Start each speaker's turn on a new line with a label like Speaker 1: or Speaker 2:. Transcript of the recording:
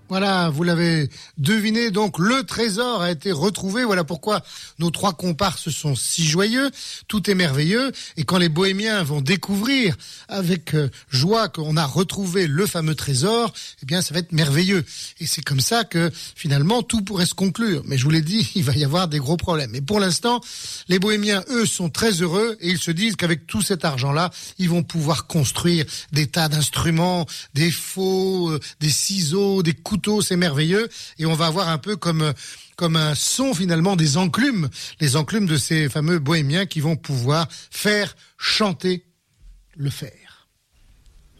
Speaker 1: Voilà, vous l'avez deviné, donc le trésor a été retrouvé. Voilà pourquoi nos trois comparses sont si joyeux. Tout est merveilleux. Et quand les bohémiens vont découvrir avec joie qu'on a retrouvé le fameux trésor, eh bien ça va être merveilleux. Et c'est comme ça que finalement tout pourrait se conclure. Mais je vous l'ai dit, il va y avoir des gros problèmes. Et pour l'instant, les bohémiens, eux, sont très heureux et ils se disent qu'avec tout cet argent-là, ils vont pouvoir construire des tas d'instruments, des faux, des ciseaux, des couteaux. C'est merveilleux et on va avoir un peu comme un son finalement des enclumes, les enclumes de ces fameux bohémiens qui vont pouvoir faire chanter le fer.